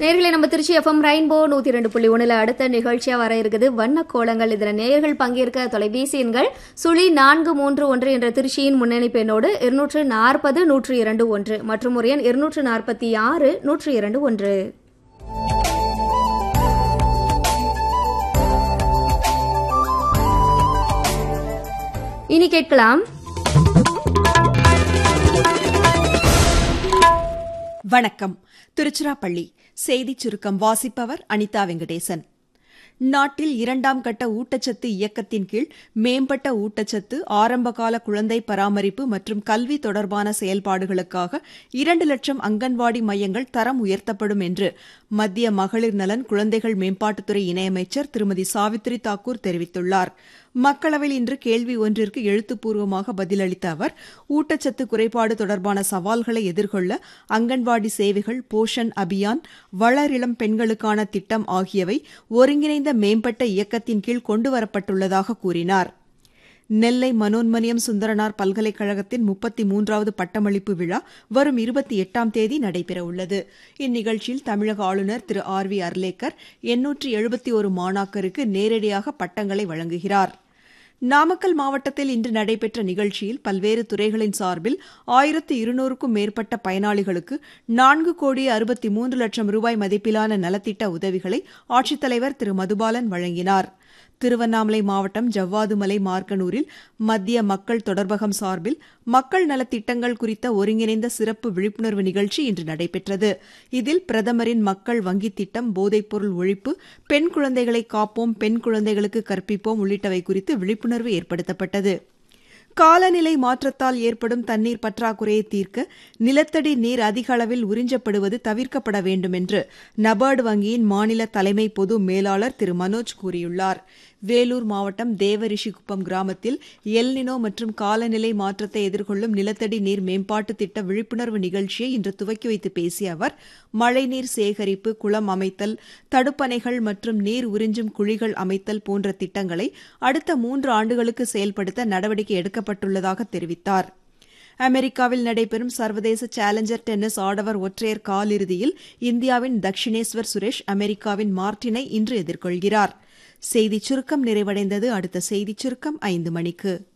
நேயர்களே, நம்ம Trichy FM rainbow 102.1 அடுத்த நிகழ்ச்சியா வர இருக்குது வண்ண கோலங்கள். இதுல நேயர்கள் பங்கேற்க தொலைபேசி எண்கள் 0431 என்ற திருச்சியின் முன்னணி பெண்ணோடு 240 102 மற்றும் ஒரு எண் 246 102. இனி கேட்கலாம். வணக்கம். திருச்சிராப்பள்ளி செய்திச் சுருக்கம் வாசிப்பவர் அனிதா வெங்கடேசன். நாட்டில் 2ஆம் கட்ட ஊட்டச்சத்து இயக்கத்தின் கீழ் மேம்பட்ட ஊட்டச்சத்து, ஆரம்பகால குழந்தை பராமரிப்பு மற்றும் கல்வி தொடர்பான செயல்பாடுகளுக்காக 2 லட்சம் அங்கன்வாடி மையங்கள் தரம் உயர்த்தப்படும் என்று மத்திய மகளிர் நலன், குழந்தைகள் மேம்பாட்டுத்துறை இணையமைச்சர் திருமதி சாவித்ரி தாக்கூர் தெரிவித்துள்ளார். மக்களவையில் இன்று கேள்வி ஒன்றிற்கு எழுத்துப்பூர்வமாக பதிலளித்த அவர், ஊட்டச்சத்து குறைபாடு தொடர்பான சவால்களை எதிர்கொள்ள அங்கன்வாடி சேவைகள், போஷன் அபியான், வளரிளம் பெண்களுக்கான திட்டம் ஆகியவை ஒருங்கிணைந்த மேம்பட்ட இயக்கத்தின் கீழ் கொண்டுவரப்பட்டுள்ளதாக கூறினார். நெல்லை மனோன்மணியம் சுந்தரனார் பல்கலைக்கழகத்தின் 33வது பட்டமளிப்பு விழா வரும் 28ஆம் தேதி நடைபெறவுள்ளது. இந்நிகழ்ச்சியில் தமிழக ஆளுநர் திரு RV அர்லேக்கர் 871 மாணாக்கருக்கு நேரடியாக பட்டங்களை வழங்குகிறார். நாமக்கல் மாவட்டத்தில் இன்று நடைபெற்ற நிகழ்ச்சியில் பல்வேறு துறைகளின் சார்பில் 1200க்கும் மேற்பட்ட பயனாளிகளுக்கு 4,63,00,000 ரூபாய் மதிப்பிலான நலத்திட்ட உதவிகளை ஆட்சித்தலைவர் திரு மதுபாலன் வழங்கினார். திருவண்ணாமலை மாவட்டம் ஜவ்வாதுமலை மார்க்கனூரில் மத்திய மக்கள் தொடர்பகம் சார்பில் மக்கள் நலத்திட்டங்கள் குறித்த ஒருங்கிணைந்த சிறப்பு விழிப்புணர்வு நிகழ்ச்சி இன்று நடைபெற்றது. இதில் பிரதமரின் மக்கள் வங்கித் திட்டம், போதைப்பொருள் ஒழிப்பு, பெண் குழந்தைகளை காப்போம், பெண் குழந்தைகளுக்கு கற்பிப்போம் உள்ளிட்டவை குறித்து விழிப்புணர்வு ஏற்படுத்தப்பட்டது. காலநிலை மாற்றத்தால் ஏற்படும் தண்ணீர் பற்றாக்குறையை தீர்க்க நிலத்தடி நீர் அதிக அளவில் உறிஞ்சப்படுவது தவிர்க்கப்பட வேண்டும் என்று நபார்டு வங்கியின் மாநில தலைமை பொது மேலாளர் திரு மனோஜ் கூறியுள்ளார். வேலூர் மாவட்டம் தேவரிஷிகுப்பம் கிராமத்தில் எல்னினோ மற்றும் காலநிலை மாற்றத்தை எதிர்கொள்ளும் நிலத்தடி நீர் மேம்பாட்டு திட்ட விழிப்புணர்வு நிகழ்ச்சியை இன்று துவக்கி வைத்து பேசிய அவர், மழைநீர் சேகரிப்பு, குளம் அமைத்தல், தடுப்பணைகள் மற்றும் நீர் உறிஞ்சும் குழிகள் அமைத்தல் போன்ற திட்டங்களை அடுத்த 3 ஆண்டுகளுக்கு செயல்படுத்த நடவடிக்கை எடுக்கப்பட்டுள்ளதாக தெரிவித்தார். அமெரிக்காவில் நடைபெறும் சர்வதேச சேலஞ்சர் டென்னிஸ் ஆடவர் ஒற்றையர் காலிறுதியில் இந்தியாவின் தக்ஷினேஸ்வர் சுரேஷ் அமெரிக்காவின் மார்டினை இன்று எதிர்கொள்கிறார். செய்திச் சுருக்கம் நிறைவடைந்தது. அடுத்த செய்திச் சுருக்கம் 5 மணிக்கு.